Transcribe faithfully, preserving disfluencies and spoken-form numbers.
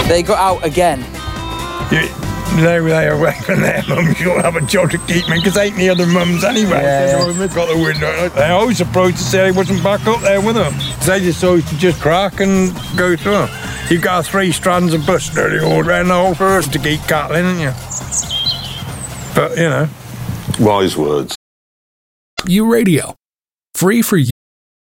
They got out again. You, they were there away from their mums. You'll have a job to keep me, because ain't the other mums anyway. Yeah, so yeah. Got the window. They always approached to say they wasn't back up there with them. They just always to just crack and go through them. You've got three strands of bus nearly all round the whole forest to keep cattle in, haven't you? But, you know. Wise words. U Radio. Free for you.